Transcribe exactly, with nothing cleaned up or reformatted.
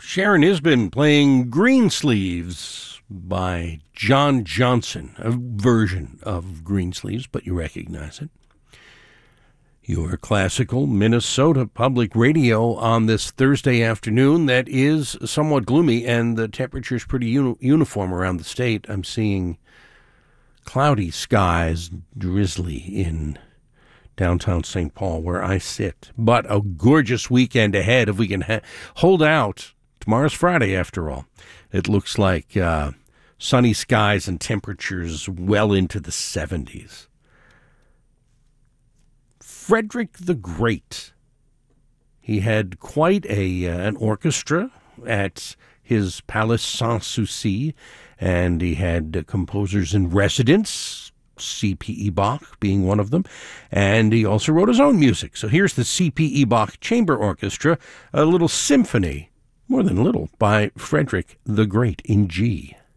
Sharon Isbin playing Greensleeves by John Johnson, a version of Greensleeves, but you recognize it. Your classical Minnesota Public Radio on this Thursday afternoon that is somewhat gloomy, and the temperature's pretty uni- uniform around the state. I'm seeing cloudy skies, drizzly in downtown Saint Paul, where I sit. But a gorgeous weekend ahead if we can ha- hold out. Tomorrow's Friday, after all. It looks like uh, sunny skies and temperatures well into the seventies. Frederick the Great. He had quite a uh, an orchestra at his Palace Sanssouci, and he had uh, composers in residence, C P E Bach being one of them, and he also wrote his own music. So here's the C P E Bach Chamber Orchestra, a little symphony, more than little, by Frederick the Great in G.